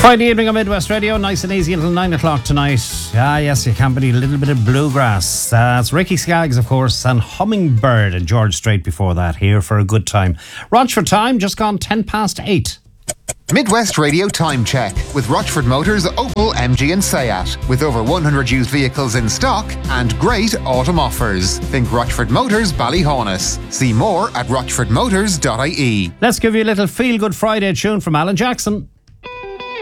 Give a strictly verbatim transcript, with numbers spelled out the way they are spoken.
Friday evening on Midwest Radio, nice and easy until nine o'clock tonight. Ah, yes, you can be a little bit of bluegrass. That's uh, Ricky Skaggs, of course, and Hummingbird and George Strait before that, here for a good time. Rochford time, just gone ten past eight. Midwest Radio Time Check with Rochford Motors, Opel, M G and Seat. With over one hundred used vehicles in stock and great autumn offers. Think Rochford Motors, Ballyhonus. See more at rochford motors dot I E. Let's give you a little feel-good Friday tune from Alan Jackson.